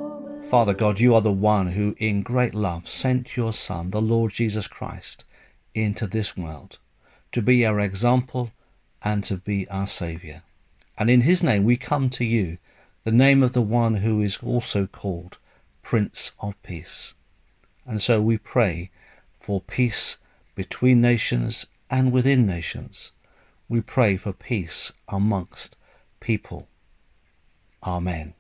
Father God, you are the one who in great love sent your Son, the Lord Jesus Christ, into this world to be our example and to be our Saviour. And in his name we come to you, the name of the one who is also called Prince of Peace. And so we pray for peace between nations and within nations. We pray for peace amongst people. Amen.